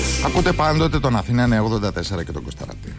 Ακούτε πάντοτε τον Αθήνα 984 και τον Κωνσταντίνα.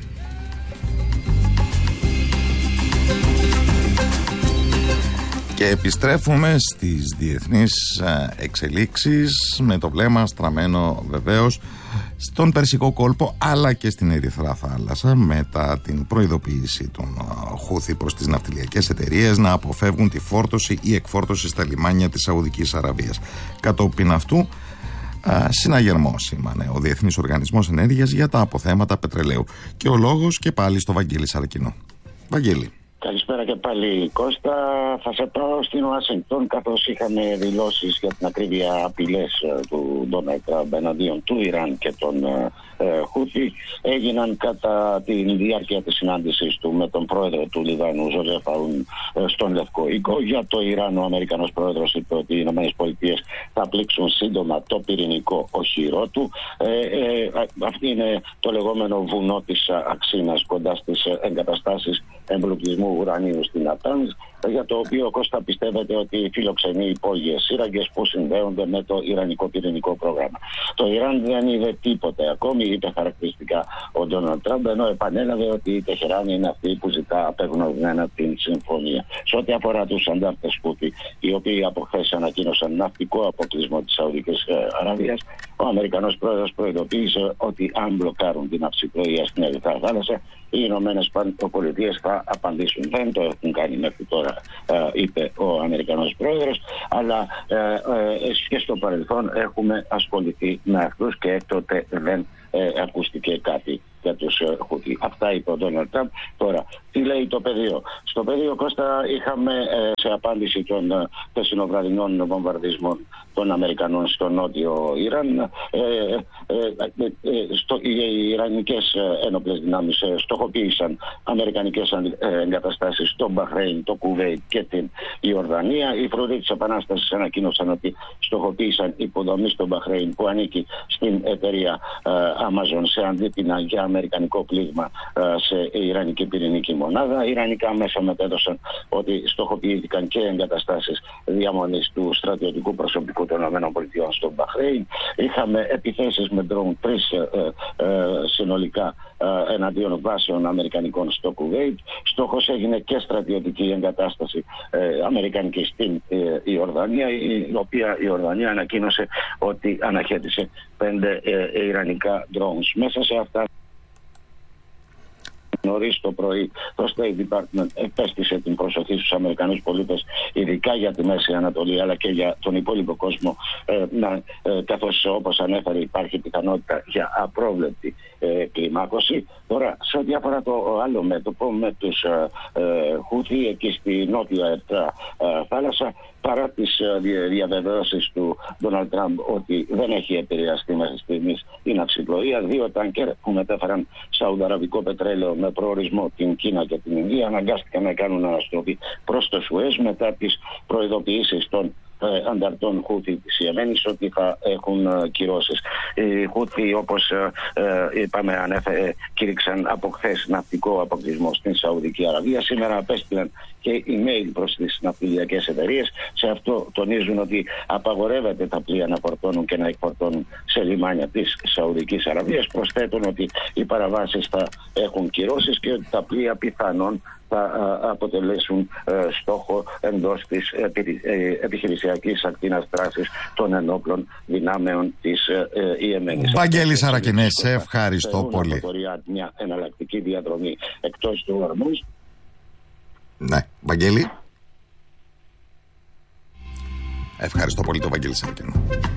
Και επιστρέφουμε στις διεθνείς εξελίξεις με το βλέμμα στραμμένο βεβαίως στον Περσικό κόλπο αλλά και στην Ερυθρά θάλασσα μετά την προειδοποίηση των Χούθη προς τις ναυτιλιακές εταιρείες να αποφεύγουν τη φόρτωση ή εκφόρτωση στα λιμάνια της Σαουδικής Αραβίας. Κατόπιν αυτού συναγερμό σήμανε ο Διεθνής Οργανισμός Ενέργειας για τα αποθέματα πετρελαίου. Και ο λόγος και πάλι στο Βαγγέλη Σαρακινό. Βαγγέλη. Καλησπέρα και πάλι, Κώστα. Θα σε πάω στην Ουάσιγκτον, καθώς είχαμε δηλώσεις για την ακρίβεια απειλές του Ντόναλντ Τραμπ εναντίον του Ιράν και των Χούθη. Έγιναν κατά τη διάρκεια της συνάντησης του με τον πρόεδρο του Λιβάνου, Ζωζεφ Αούν, στον Λευκό Οίκο. Για το Ιράν, ο Αμερικανός πρόεδρος είπε ότι οι ΗΠΑ θα πλήξουν σύντομα το πυρηνικό οχυρό του. Αυτή είναι το λεγόμενο βουνό της Αξίνας, κοντά στις εγκαταστάσεις εμπλουτισμού ουρανίου στην Νατάνζ, για το οποίο, Κώστα, πιστεύετε ότι φιλοξενεί υπόγειες σύραγγες που συνδέονται με το ιρανικό πυρηνικό πρόγραμμα. Το Ιράν δεν είδε τίποτε ακόμη, είπε χαρακτηριστικά ο Ντόναλντ Τραμπ, ενώ επανέλαβε ότι η Τεχεράνη είναι αυτή που ζητά απεγνωσμένα την συμφωνία. Σε ό,τι αφορά τους αντάρτες Χούθη, οι οποίοι από χθες ανακοίνωσαν ναυτικό αποκλεισμό της Σαουδικής Αραβίας, ο Αμερικανός πρόεδρος προειδοποίησε ότι αν μπλοκάρουν την ναυσιπλοεία στην Ερυθρά θάλασσα, οι Ηνωμένες Πολιτείες θα απαντήσουν. Δεν το έχουν κάνει μέχρι τώρα, είπε ο Αμερικανός πρόεδρος, αλλά και στο παρελθόν έχουμε ασχοληθεί με αυτούς και έκτοτε δεν ακούστηκε κάτι για τους Χούθη. Αυτά είπε ο Ντόναλντ Τραμπ. Τώρα, τι λέει το πεδίο? Στο πεδίο, Κώστα, είχαμε σε απάντηση των χθεσινοβραδινών βομβαρδισμών των Αμερικανών στο νότιο Ιράν, οι Ιρανικές ένοπλες δυνάμεις στοχοποίησαν αμερικανικές εγκαταστάσεις στο Μπαχρέιν, το Κουβέιτ και την Ιορδανία. Οι φρουροί της Επανάστασης ανακοίνωσαν ότι στοχοποίησαν υποδομή στο Μπαχρέιν που ανήκει στην εταιρεία Amazon σε αντίπεινα για αμερικανικό πλήγμα σε ιρανική πυρηνική μονάδα. Οι ιρανικά μέσα μετέδωσαν ότι στοχοποιήθηκαν και εγκαταστάσεις διαμονής του στρατιωτικού προσωπικού των ΗΠΑ στο Μπαχρέιν. Είχαμε επιθέσεις με ντρόουν 3 συνολικά εναντίον βάσεων αμερικανικών στο Κουβέιτ. Στόχος έγινε και στρατιωτική εγκατάσταση αμερικανική στην Ιορδανία, η οποία η Ιορδανία ανακοίνωσε ότι αναχέτησε 5 ιρανικά drones. Μέσα σε αυτά, νωρίς το πρωί, το State Department επέστησε την προσοχή στους Αμερικανούς πολίτες, ειδικά για τη Μέση Ανατολή αλλά και για τον υπόλοιπο κόσμο, καθώς όπως ανέφερε υπάρχει πιθανότητα για απρόβλεπτη κλιμάκωση. Τώρα, σε ό,τι αφορά το άλλο μέτωπο με τους Χούθη εκεί στη νότια Ερυθρά θάλασσα, παρά τις διαβεβαιώσεις του Ντόναλντ Τραμπ ότι δεν έχει επηρεαστεί μέχρι στιγμής η ναυσιπλοεία, 2 τάνκερ που μετέφεραν σαουδαραβικό πετρέλαιο με προορισμό την Κίνα και την Ινδία αναγκάστηκαν να κάνουν αναστροφή προς το Σουέζ μετά τις προειδοποιήσεις των ανταρτών Χούθη της Ιεμένης ότι θα έχουν κυρώσεις. Οι Χούθη, όπως είπαμε, κήρυξαν από χθες ναυτικό αποκλεισμό στην Σαουδική Αραβία. Σήμερα απέστειλαν και email προς τις ναυτιλιακές εταιρείες. Σε αυτό τονίζουν ότι απαγορεύεται τα πλοία να φορτώνουν και να εκφορτώνουν σε λιμάνια της Σαουδικής Αραβίας. Προσθέτουν ότι οι παραβάσεις θα έχουν κυρώσεις και ότι τα πλοία πιθανόν θα αποτελέσουν στόχο εντός της επιχειρησιακής ακτίνας δράσης των ενόπλων δυνάμεων της Ιεμένης. Βαγγέλη Σαρακινέ, σε ευχαριστώ πολύ. Μια εναλλακτική διαδρομή εκτός του Ορμούζ. Ναι, Βαγγέλη. Ευχαριστώ πολύ τον Βαγγέλη Σαρακινό.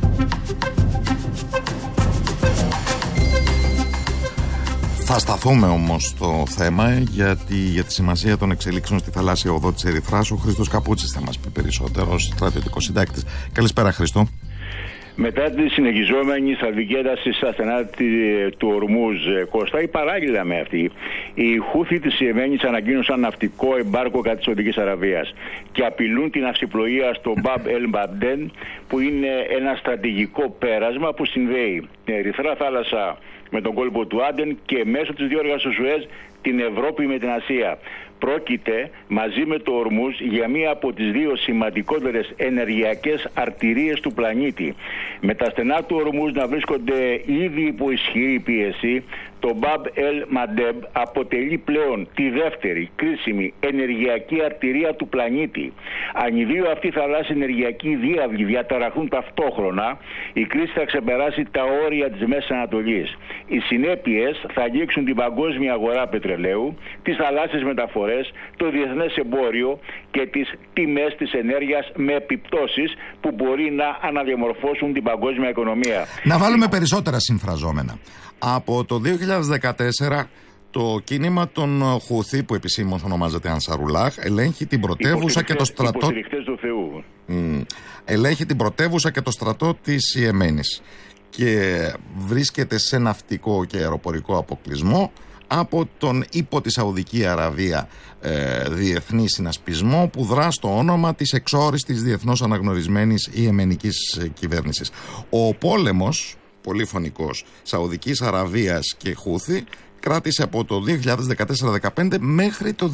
Θα σταθούμε όμως στο θέμα, γιατί για τη σημασία των εξελίξεων στη θαλάσσια οδό της Ερυθράς ο Χρήστος Καπούτσης θα μας πει περισσότερο, στρατιωτικός συντάκτης. Καλησπέρα, Χρήστο. Μετά τη συνεχιζόμενη στρατηγική ένταση στα στενά του Ορμούζ, Κώστα, ή παράλληλα με αυτή, οι Χούθη της Ιεμένης ανακοίνωσαν ναυτικό εμπάρκο κατά της Σαουδικής Αραβίας και απειλούν την ναυσιπλοεία στο Μπαμπ Ελ Μπαντέν, που είναι ένα στρατηγικό πέρασμα που συνδέει την Ερυθρά θάλασσα με τον κόλπο του Άντεν και μέσω της διόρυγας του Σουέζ την Ευρώπη με την Ασία. Πρόκειται μαζί με το Ορμούζ για μία από τις δύο σημαντικότερες ενεργειακές αρτηρίες του πλανήτη. Με τα στενά του Ορμούζ να βρίσκονται ήδη υπό ισχυρή πίεση, το Μπαμπ Ελ Μαντέμ αποτελεί πλέον τη δεύτερη κρίσιμη ενεργειακή αρτηρία του πλανήτη. Αν οι δύο αυτοί θαλάσσιοι ενεργειακοί διάβλοι διαταραχθούν ταυτόχρονα, η κρίση θα ξεπεράσει τα όρια της Μέσης Ανατολής. Οι συνέπειες θα αγγίξουν την παγκόσμια αγορά πετρελαίου, τις θαλάσσιες μεταφορές, το διεθνές εμπόριο και τις τιμές της ενέργειας, με επιπτώσεις που μπορεί να αναδιαμορφώσουν την παγκόσμια οικονομία. Να βάλουμε περισσότερα συμφραζόμενα. Από το 2014 το κίνημα των Χούθη, που επισήμως ονομάζεται Ανσαρουλάχ, ελέγχει την πρωτεύουσα και το στρατό. Υποστηριχτές του Θεού. Ελέγχει την πρωτεύουσα και το στρατό της Ιεμένης και βρίσκεται σε ναυτικό και αεροπορικό αποκλεισμό από τον υπό τη Σαουδική Αραβία διεθνή συνασπισμό που δρά στο όνομα της εξόριστης διεθνώς αναγνωρισμένης ιεμενικής κυβέρνησης. Ο πόλεμος πολυφωνικός Σαουδικής Αραβίας και Χούθη κράτησε από το 2014-15 μέχρι το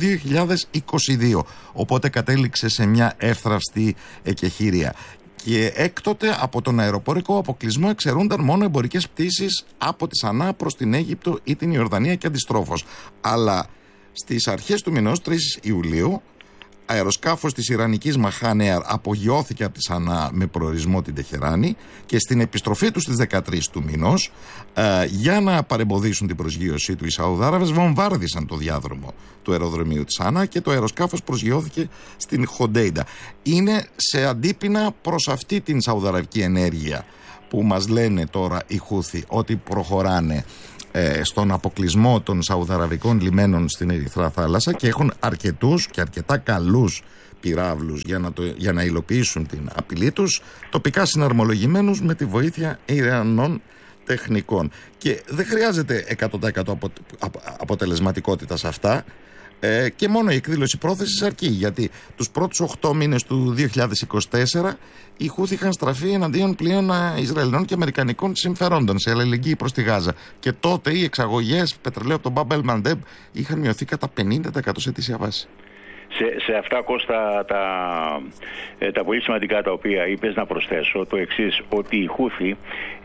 2022, οπότε κατέληξε σε μια εύθραυστη εκεχηρία. Και έκτοτε από τον αεροπορικό αποκλεισμό εξαιρούνταν μόνο εμπορικές πτήσεις από τη Σανά προς την Αίγυπτο ή την Ιορδανία και αντιστρόφως. Αλλά στις αρχές του μηνός, 3 Ιουλίου, αεροσκάφος της Ιρανικής Mahan Air απογειώθηκε από τη Σανά με προορισμό την Τεχεράνη και στην επιστροφή του στις 13 του μηνός, για να παρεμποδίσουν την προσγείωσή του, οι Σαουδάραβες βομβάρδισαν το διάδρομο του αεροδρομίου της Σανά και το αεροσκάφος προσγειώθηκε στην Χοντέιντα. Είναι σε αντίπεινα προς αυτή την σαουδαραβική ενέργεια που μας λένε τώρα οι Χούθη ότι προχωράνε στον αποκλεισμό των σαουδαραβικών λιμένων στην Ερυθρά Θάλασσα και έχουν αρκετούς και αρκετά καλούς πυράβλους για να υλοποιήσουν την απειλή τους, τοπικά συναρμολογημένους με τη βοήθεια Ιρανών τεχνικών. Και δεν χρειάζεται 100% αποτελεσματικότητα σε αυτά, και μόνο η εκδήλωση πρόθεσης αρκεί, γιατί τους πρώτους 8 μήνες του 2024 οι Χούθη είχαν στραφεί εναντίον πλέον Ισραηλινών και Αμερικανικών συμφερόντων σε αλληλεγγύη προς τη Γάζα. Και τότε οι εξαγωγές πετρελαίου από τον Μπαμπ Ελ Μαντέμ είχαν μειωθεί κατά 50% σε αιτήσια βάση. Σε αυτά, Κώστα, τα πολύ σημαντικά τα οποία είπες, να προσθέσω το εξής, ότι οι Χούθη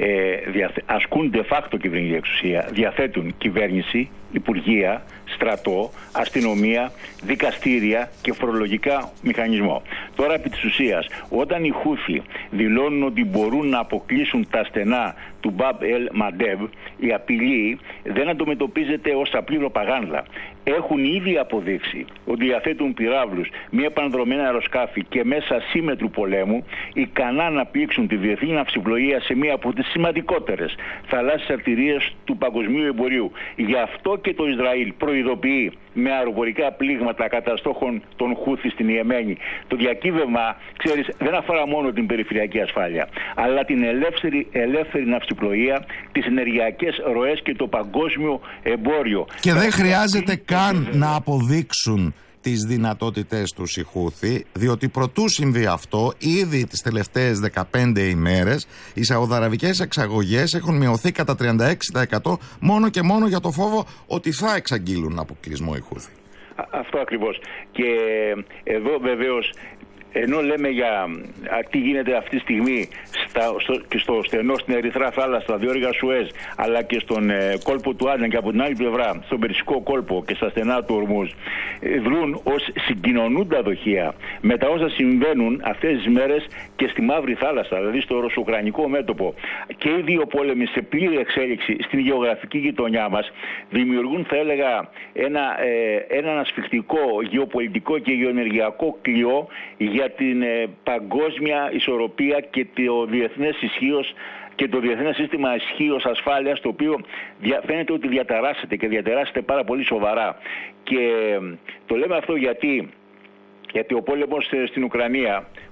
ασκούν de facto κυβερνητική εξουσία, διαθέτουν κυβέρνηση, υπουργεία, στρατό, αστυνομία, δικαστήρια και φορολογικά μηχανισμό. Τώρα, επί της ουσίας, όταν οι Χούθη δηλώνουν ότι μπορούν να αποκλείσουν τα στενά του Μπαμπ Ελ Μαντέμ, η απειλή δεν αντιμετωπίζεται ως απλή προπαγάνδα. Έχουν ήδη αποδείξει ότι διαθέτουν πυράβλους, μη επανδρομένα αεροσκάφη και μέσα σύμμετρου πολέμου, ικανά να πλήξουν τη διεθνή ναυσιπλοεία σε μία από τις σημαντικότερες θαλάσσιες αρτηρίες του παγκοσμίου εμπορίου. Γι' αυτό και το Ισραήλ προειδοποιεί με αεροπορικά πλήγματα κατά στόχων των Χούθη στην Ιεμένη. Το διακύβευμα, ξέρεις, δεν αφορά μόνο την περιφερειακή ασφάλεια, αλλά την ελεύθερη ναυσιπλοεία, τις ενεργειακές ροές και το παγκόσμιο εμπόριο. Και δεν χρειάζεται καν να αποδείξουν τις δυνατότητες τους οι Χούθη, διότι προτού συμβεί αυτό, ήδη τις τελευταίες 15 ημέρες οι σαουδαραβικές εξαγωγές έχουν μειωθεί κατά 36% μόνο και μόνο για το φόβο ότι θα εξαγγείλουν αποκλεισμό οι Χούθη. Αυτό ακριβώς. Και εδώ βεβαίως, ενώ λέμε για τι γίνεται αυτή τη στιγμή και στο στενό στην Ερυθρά Θάλασσα, στα διόρυγα Σουέζ, αλλά και στον κόλπο του Άντεν και από την άλλη πλευρά, στον Περσικό κόλπο και στα στενά του Ορμούζ, δρούν ως συγκοινωνούντα δοχεία με τα όσα συμβαίνουν αυτές τις μέρες και στη Μαύρη Θάλασσα, δηλαδή στο ρωσο-ουκρανικό μέτωπο. Και οι δύο πόλεμοι σε πλήρη εξέλιξη στην γεωγραφική γειτονιά μας δημιουργούν, θα έλεγα, ένα ασφικτικό γεωπολιτικό και γεωενεργειακό κλειό για την παγκόσμια ισορροπία και το διεθνές ισχύος και το διεθνές σύστημα ισχύος ασφάλειας, το οποίο φαίνεται ότι διαταράσσεται και διαταράσσεται πάρα πολύ σοβαρά. Και το λέμε αυτό γιατί ο πόλεμος στην Ουκρανία,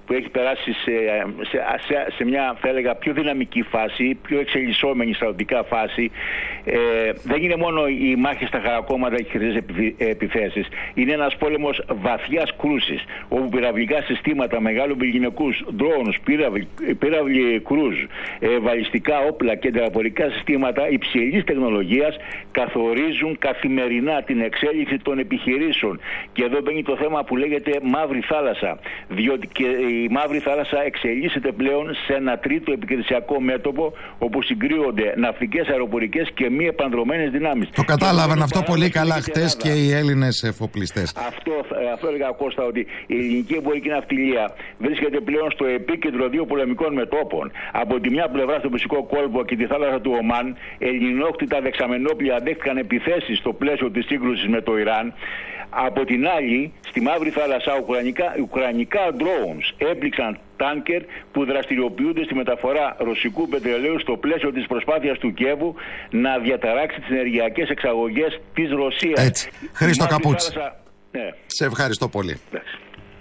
που έχει περάσει σε μια, θα έλεγα, πιο δυναμική φάση, πιο εξελισσόμενη στρατιωτικά φάση. Δεν είναι μόνο οι μάχες στα χαρακόμματα και οι χερσαίες επιθέσεις. Είναι ένας πόλεμος βαθιάς κρούσης, όπου πυραυλικά συστήματα, μεγάλου πυρηνικούς, ντρόουνους, πύραυλοι κρούζ, βαλιστικά όπλα και τεραπορικά συστήματα υψηλής τεχνολογίας καθορίζουν καθημερινά την εξέλιξη των επιχειρήσεων. Και εδώ μπαίνει το θέμα που λέγεται Μαύρη Θάλασσα. Διότι και η Μαύρη Θάλασσα εξελίσσεται πλέον σε ένα τρίτο επικρατησιακό μέτωπο, όπου συγκρούονται ναυτικές, αεροπορικές και μη επανδρωμένες δυνάμεις. Το κατάλαβαν αυτό πολύ καλά χτες και οι Έλληνες εφοπλιστές. Αυτό έλεγα, Κώστα, ότι η ελληνική εμπορική ναυτιλία βρίσκεται πλέον στο επίκεντρο δύο πολεμικών μετώπων. Από τη μια πλευρά, στο Περσικό κόλπο και τη θάλασσα του Ομάν, ελληνόκτητα δεξαμενόπλια δέχτηκαν επιθέσεις στο πλαίσιο της σύγκρουσης με το Ιράν. Από την άλλη, στη Μαύρη Θάλασσα, ουκρανικά drones έπληξαν τάνκερ που δραστηριοποιούνται στη μεταφορά ρωσικού πετρελαίου στο πλαίσιο της προσπάθειας του Κιέβου να διαταράξει τις ενεργειακές εξαγωγές της Ρωσίας. Έτσι. Χρήστο Καπούτση. Ναι. Σε ευχαριστώ πολύ. Εντάξει.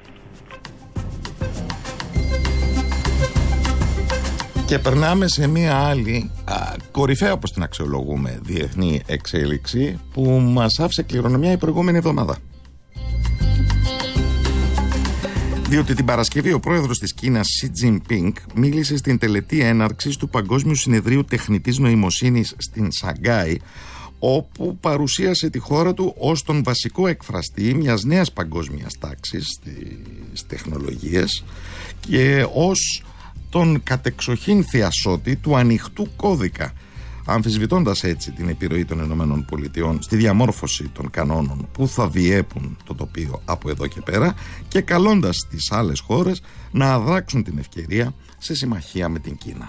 Και περνάμε σε μία άλλη κορυφαία, όπως την αξιολογούμε, διεθνή εξέλιξη που μας άφησε κληρονομιά η προηγούμενη εβδομάδα. Διότι την Παρασκευή ο πρόεδρος της Κίνας Xi Jinping μίλησε στην τελετή έναρξης του Παγκόσμιου Συνεδρίου Τεχνητής Νοημοσύνης στην Σαγκάη, όπου παρουσίασε τη χώρα του ως τον βασικό εκφραστή μιας νέας παγκόσμιας τάξης στις τεχνολογίες και ως τον κατεξοχήν θειασότη του ανοιχτού κώδικα, αμφισβητώντας έτσι την επιρροή των ΗΠΑ στη διαμόρφωση των κανόνων που θα διέπουν το τοπίο από εδώ και πέρα και καλώντας τις άλλες χώρες να αδράξουν την ευκαιρία σε συμμαχία με την Κίνα.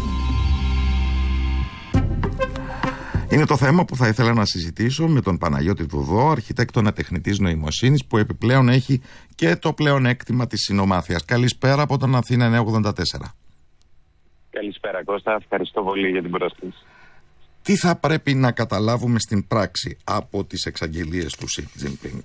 Είναι το θέμα που θα ήθελα να συζητήσω με τον Παναγιώτη Δουδό, αρχιτέκτονα τεχνητής νοημοσύνης, που επιπλέον έχει και το πλεονέκτημα της συνομάθειας. Καλησπέρα από τον Αθήνα 984. Καλησπέρα Κώστα, ευχαριστώ πολύ για την πρόσκληση. Τι θα πρέπει να καταλάβουμε στην πράξη από τις εξαγγελίες του Xi Jinping?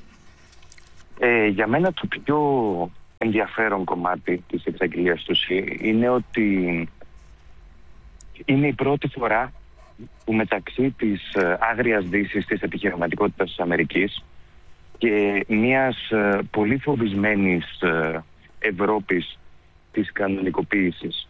Για μένα το πιο ενδιαφέρον κομμάτι της εξαγγελίας του Xi είναι ότι είναι η πρώτη φορά που μεταξύ της άγριας δύσης της επιχειρηματικότητας της Αμερικής και μιας πολύ φοβισμένης Ευρώπης της κανονικοποίησης.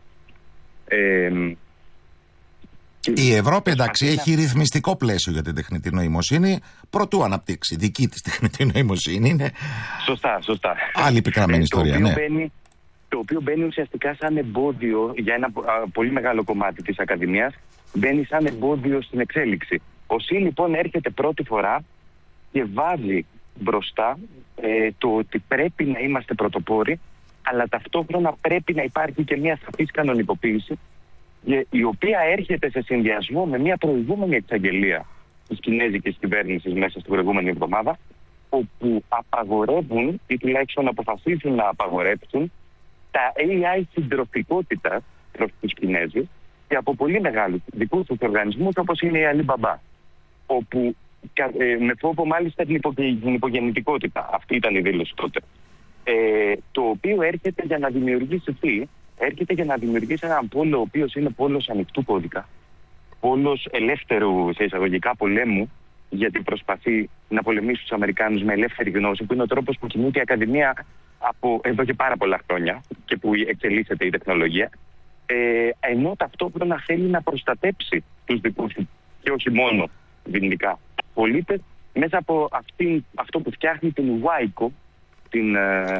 Η Ευρώπη, εντάξει, έχει ρυθμιστικό πλαίσιο για την τεχνητή νοημοσύνη, προτού αναπτύξει δική της τεχνητή νοημοσύνη. Είναι σωστά. Άλλη πικραμένη ιστορία, ναι. Το οποίο μπαίνει ουσιαστικά σαν εμπόδιο για ένα πολύ μεγάλο κομμάτι της Ακαδημίας, μπαίνει σαν εμπόδιο στην εξέλιξη. Ο Xi λοιπόν έρχεται πρώτη φορά και βάζει μπροστά το ότι πρέπει να είμαστε πρωτοπόροι, αλλά ταυτόχρονα πρέπει να υπάρχει και μια σαφής κανονικοποίηση, η οποία έρχεται σε συνδυασμό με μια προηγούμενη εξαγγελία της κινέζικης κυβέρνησης μέσα στην προηγούμενη εβδομάδα, όπου απαγορεύουν ή τουλάχιστον αποφασίζουν να απαγορεύσουν τα AI συντροφικότητα προς τους Κινέζους και από πολύ μεγάλους δικούς τους οργανισμούς όπως είναι η Alibaba, όπου με φόβο μάλιστα την υπογεννητικότητα. Αυτή ήταν η δήλωση τότε. Το οποίο έρχεται για να δημιουργήσει τι? Έρχεται για να δημιουργήσει έναν πόλο ο οποίος είναι πόλος ανοιχτού κώδικα, πόλος ελεύθερου σε εισαγωγικά πολέμου, γιατί προσπαθεί να πολεμήσει τους Αμερικάνους με ελεύθερη γνώση, που είναι ο τρόπος που κινείται η Ακαδημία από εδώ και πάρα πολλά χρόνια και που εξελίσσεται η τεχνολογία, ενώ ταυτόχρονα θέλει να προστατέψει τους δικούς του και όχι μόνο δυνητικά πολίτες μέσα από αυτό που φτιάχνει την WICO, την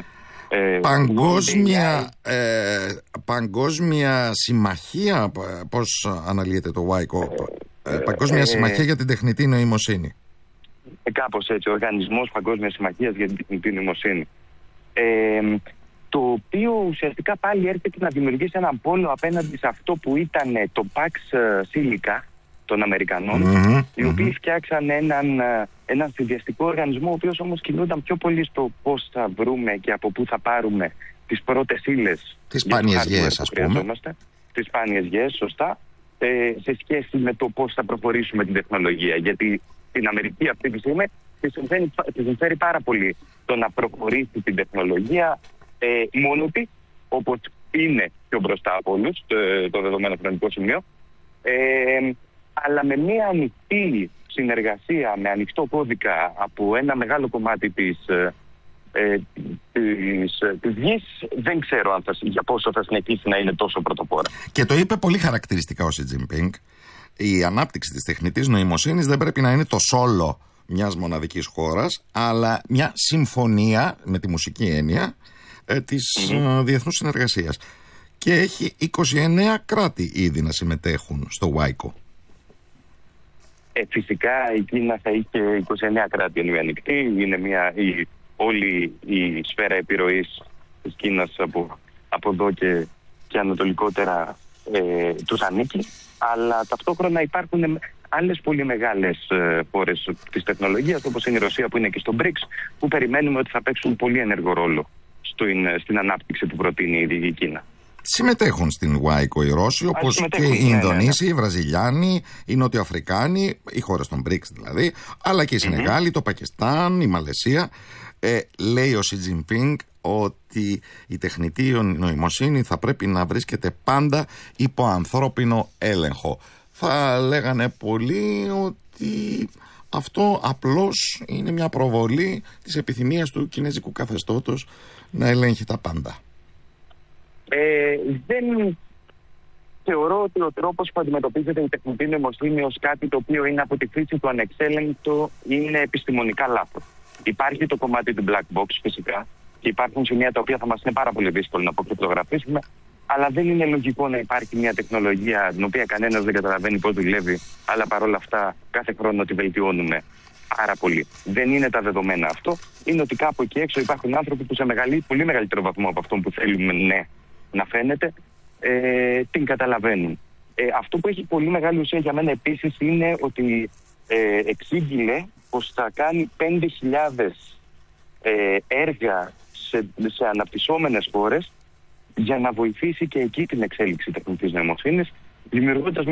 Παγκόσμια Συμμαχία, πώς αναλύεται το WICO, Παγκόσμια Συμμαχία για την Τεχνητή Νοημοσύνη. Κάπως έτσι, ο Οργανισμός Παγκόσμιας Συμμαχίας για την Τεχνητή Νοημοσύνη. Το οποίο ουσιαστικά πάλι έρχεται να δημιουργήσει έναν πόλο απέναντι σε αυτό που ήταν το Pax Silica των Αμερικανών, οι οποίοι φτιάξαν έναν συνδυαστικό οργανισμό, ο οποίος όμως κινούνταν πιο πολύ στο πώς θα βρούμε και από πού θα πάρουμε τις πρώτες ύλες. Τις σπάνιες γέες, ας πούμε. Τις σπάνιες γέες, σωστά, σε σχέση με το πώς θα προχωρήσουμε την τεχνολογία. Γιατί στην Αμερική αυτή τη στιγμή της συμφέρει πάρα πολύ το να προχωρήσει την τεχνολογία μόνη, όπως είναι πιο μπροστά από όλους το δεδομένο χρονικό σημείο, αλλά με μια ανοιχτή συνεργασία, με ανοιχτό κώδικα από ένα μεγάλο κομμάτι της γης, δεν ξέρω για πόσο θα συνεχίσει να είναι τόσο πρωτοπόρα. Και το είπε πολύ χαρακτηριστικά ο Xi Jinping. Η ανάπτυξη της τεχνητής νοημοσύνης δεν πρέπει να είναι το σόλο μιας μοναδικής χώρας, αλλά μια συμφωνία, με τη μουσική έννοια, της διεθνούς συνεργασίας. Και έχει 29 κράτη ήδη να συμμετέχουν στο WICO. Φυσικά η Κίνα θα είχε 29 κράτη ενώ ανοιχτή. Είναι όλη η σφαίρα επιρροής της Κίνας από εδώ και ανατολικότερα τους ανήκει. Αλλά ταυτόχρονα υπάρχουν άλλες πολύ μεγάλες χώρες της τεχνολογίας, όπως είναι η Ρωσία που είναι και στο BRICS, που περιμένουμε ότι θα παίξουν πολύ ενεργό ρόλο στην ανάπτυξη που προτείνει η Κίνα. Συμμετέχουν στην WICO οι Ρώσοι, όπως και οι Ινδονήσοι, οι Βραζιλιάνοι, οι Νοτιοαφρικάνοι, οι χώρες των BRICS δηλαδή, αλλά και η Σενεγάλη, το Πακιστάν, η Μαλαισία. Λέει ο Xi Jinping ότι η τεχνητή νοημοσύνη θα πρέπει να βρίσκεται πάντα υπό ανθρώπινο έλεγχο. Θα λέγανε πολλοί ότι αυτό απλώς είναι μια προβολή της επιθυμίας του κινέζικου καθεστώτος να ελέγχει τα πάντα. Δεν θεωρώ ότι ο τρόπος που αντιμετωπίζεται η τεχνητή νοημοσύνη ως κάτι το οποίο είναι από τη φύση του ανεξέλεγκτο είναι επιστημονικά λάθος. Υπάρχει το κομμάτι του black box φυσικά και υπάρχουν σημεία τα οποία θα μας είναι πάρα πολύ δύσκολο να αποκρυπτογραφήσουμε, αλλά δεν είναι λογικό να υπάρχει μια τεχνολογία την οποία κανένας δεν καταλαβαίνει πώς δουλεύει, αλλά παρόλα αυτά κάθε χρόνο τη βελτιώνουμε πάρα πολύ. Δεν είναι τα δεδομένα αυτό. Είναι ότι κάπου εκεί έξω υπάρχουν άνθρωποι που σε πολύ μεγαλύτερο βαθμό από αυτόν που θέλουμε να φαίνεται, την καταλαβαίνουν. Αυτό που έχει πολύ μεγάλη ουσία για μένα επίσης είναι ότι εξήγηλε πως θα κάνει 5.000 έργα σε αναπτυσσόμενες χώρες για να βοηθήσει και εκεί την εξέλιξη τεχνητής νοημοσύνης, δημιουργώντας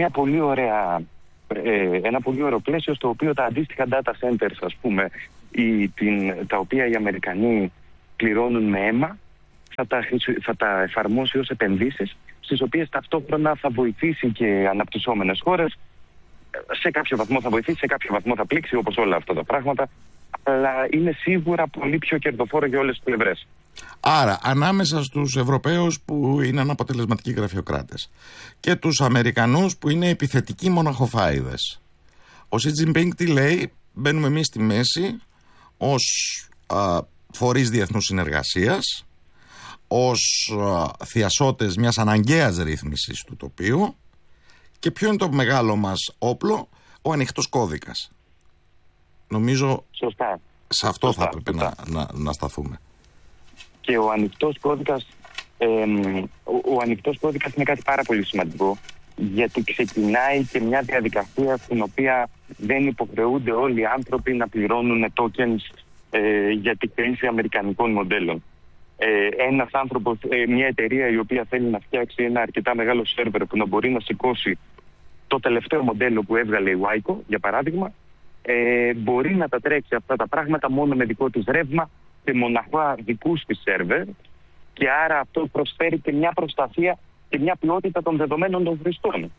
ένα πολύ ωραίο πλαίσιο στο οποίο τα αντίστοιχα data centers, ας πούμε, τα οποία οι Αμερικανοί πληρώνουν με αίμα, θα τα εφαρμόσει ως επενδύσεις, στις οποίες ταυτόχρονα θα βοηθήσει και αναπτυσσόμενες χώρες. Σε κάποιο βαθμό θα βοηθήσει, σε κάποιο βαθμό θα πλήξει, όπως όλα αυτά τα πράγματα, αλλά είναι σίγουρα πολύ πιο κερδοφόρο για όλες τις πλευρές. Άρα, ανάμεσα στους Ευρωπαίους που είναι αναποτελεσματικοί γραφειοκράτες και τους Αμερικανούς που είναι επιθετικοί μοναχοφάιδες, ο Xi Jinping τι λέει? Μπαίνουμε εμείς στη μέση ως φορείς διεθνούς συνεργασίας, ως θειασότες μιας αναγκαίας ρύθμισης του τοπίου. Και ποιο είναι το μεγάλο μας όπλο? Ο ανοιχτός κώδικας. Νομίζω σωστά. Σε αυτό θα έπρεπε να σταθούμε. Και ο ανοιχτός κώδικας είναι κάτι πάρα πολύ σημαντικό, γιατί ξεκινάει και μια διαδικασία στην οποία δεν υποχρεούνται όλοι οι άνθρωποι να πληρώνουν tokens για τη χρήση αμερικανικών μοντέλων. Ένας άνθρωπος, μια εταιρεία η οποία θέλει να φτιάξει ένα αρκετά μεγάλο σερβερ που να μπορεί να σηκώσει το τελευταίο μοντέλο που έβγαλε η WICO, για παράδειγμα, μπορεί να τα τρέξει αυτά τα πράγματα μόνο με δικό της ρεύμα και μοναχά δικούς της σερβερ, και άρα αυτό προσφέρει και μια προστασία και μια ποιότητα των δεδομένων των χρηστών.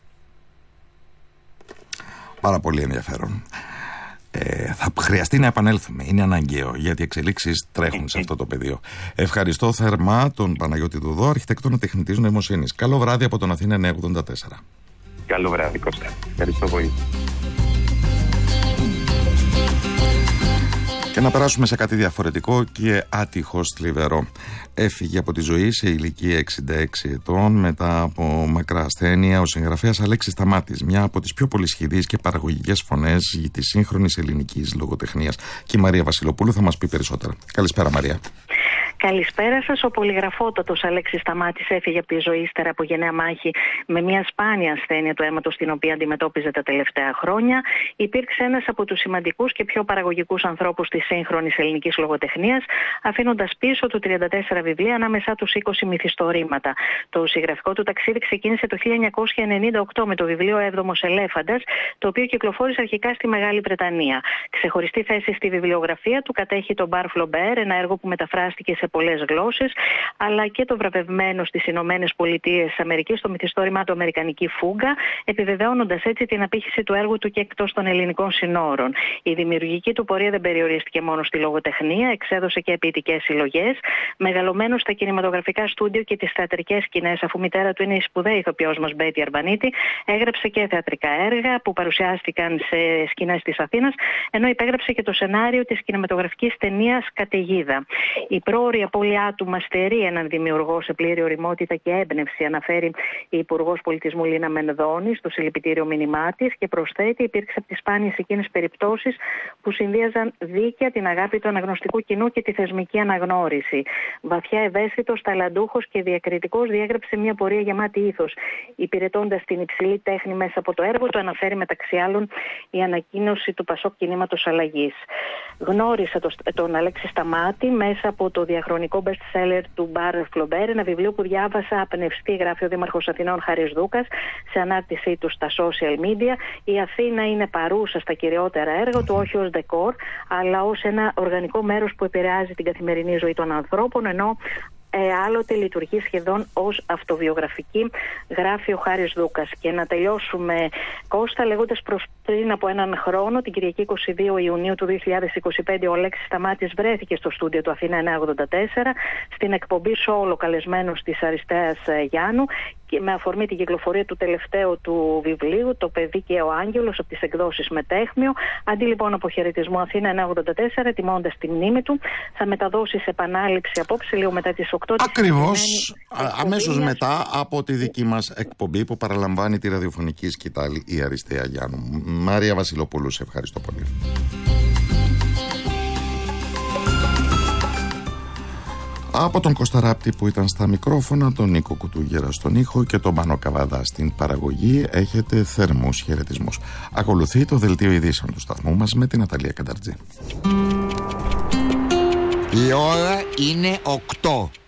Πάρα πολύ ενδιαφέρον. Θα χρειαστεί να επανέλθουμε. Είναι αναγκαίο, γιατί οι εξελίξεις τρέχουν σε αυτό το πεδίο. Ευχαριστώ θερμά τον Παναγιώτη Δουδό, αρχιτέκτονα τεχνητής νοημοσύνης. Καλό βράδυ από τον Αθήνα 984. Καλό βράδυ, Κώστα. Ευχαριστώ πολύ. Και να περάσουμε σε κάτι διαφορετικό και άτυχος θλιβερό. Έφυγε από τη ζωή σε ηλικία 66 ετών μετά από μακρά ασθένεια ο συγγραφέας Αλέξης Σταμάτης, μια από τις πιο πολυσχηδείς και παραγωγικές φωνές της σύγχρονης ελληνικής λογοτεχνίας. Και η Μαρία Βασιλοπούλου θα μας πει περισσότερα. Καλησπέρα, Μαρία. Καλησπέρα σας. Ο πολυγραφότατος Αλέξης Σταμάτης έφυγε από τη ζωή ύστερα από γενναία μάχη με μια σπάνια ασθένεια του αίματος, την οποία αντιμετώπιζε τα τελευταία χρόνια. Υπήρξε ένας από τους σημαντικούς και πιο παραγωγικούς ανθρώπους της σύγχρονης ελληνικής λογοτεχνίας, αφήνοντας πίσω του 34 βιβλία, ανάμεσά τους 20 μυθιστορήματα. Το συγγραφικό του ταξίδι ξεκίνησε το 1998 με το βιβλίο Έβδομος Ελέφαντας, το οποίο κυκλοφόρησε αρχικά στη Μεγάλη Βρετανία. Ξεχωριστή θέση στη βιβλιογραφία του κατέχει το Bar Flaubert, ένα έργο που μεταφράστηκε σε πολλές γλώσσες, αλλά και το βραβευμένο στις Ηνωμένες Πολιτείες Αμερικής στο μυθιστόρημά του Αμερικανική Φούγκα, επιβεβαιώνοντας έτσι την απήχηση του έργου του και εκτός των ελληνικών συνόρων. Η δημιουργική του πορεία δεν περιορίστηκε μόνο στη λογοτεχνία, εξέδωσε και ποιητικές συλλογές. Μεγαλωμένος στα κινηματογραφικά στούντιο και τις θεατρικές σκηνές, αφού μητέρα του είναι η σπουδαία ηθοποιός μας Μπέτη Αρβανίτη, έγραψε και θεατρικά έργα που παρουσιάστηκαν σε σκηνές της Αθήνας, ενώ υπέγραψε και το σενάριο της κινηματογραφικής ταινίας Καταιγίδα. Η πρόωρη απώλειά του μας στερεί έναν δημιουργό σε πλήρη ωριμότητα και έμπνευση, αναφέρει η Υπουργός Πολιτισμού Λίνα Μενδώνη στο συλληπιτήριο μήνυμά της και προσθέτει: υπήρξε από τις σπάνιες εκείνες περιπτώσεις που συνδύαζαν δίκαια την αγάπη του αναγνωστικού κοινού και τη θεσμική αναγνώριση. Βαθιά ευαίσθητος, ταλαντούχος και διακριτικός, διέγραψε μια πορεία γεμάτη ήθος, υπηρετώντας την υψηλή τέχνη μέσα από το έργο του, αναφέρει μεταξύ άλλων η ανακοίνωση του Πασόκ Κινήματος Αλλαγής. Γνώρισα τον Αλέξη Σταμάτη μέσα από το διαχρονικό best seller του Μπαρ Φλομπέρ, ένα βιβλίο που διάβασα απνευστή, γράφει ο Δήμαρχος Αθηνών Χάρης Δούκας σε ανάρτησή του στα social media. Η Αθήνα είναι παρούσα στα κυριότερα έργα του, όχι ως ντεκόρ, αλλά ως ένα οργανικό μέρος που επηρεάζει την καθημερινή ζωή των ανθρώπων, ενώ άλλοτε λειτουργεί σχεδόν ως αυτοβιογραφική, γράφει ο Χάρης Δούκας. Και να τελειώσουμε, Κώστα, λέγοντας προς πριν από έναν χρόνο, την Κυριακή 22 Ιουνίου του 2025, ο Αλέξης Σταμάτης βρέθηκε στο στούντιο του Αθήνα 984 στην εκπομπή Σόλο, καλεσμένος της Αριστείας Γιάννου, και με αφορμή την κυκλοφορία του τελευταίου του βιβλίου, Το παιδί και ο άγγελος, από τις εκδόσεις Μετέχμιο. Αντί λοιπόν από χαιρετισμό Αθήνα 984, τιμώντας τη μνήμη του, θα μεταδώσει σε επανάληψη απόψε, λίγο μετά τις 8. Ακριβώς, αμέσως μετά από τη δική μας εκπομπή που παραλαμβάνει τη ραδιοφωνική σκητάλη η Αριστεία Γιάννου. Μάρια Βασιλοπούλου, σε ευχαριστώ πολύ. Από τον Κώστα Ράπτη που ήταν στα μικρόφωνα, τον Νίκο Κουτούγερα στον ήχο και τον Μάνο Καβαδά στην παραγωγή, έχετε θερμούς χαιρετισμούς. Ακολουθεί το δελτίο ειδήσεων του σταθμού μας με την Αταλία Κανταρτζή. Η ώρα είναι 8.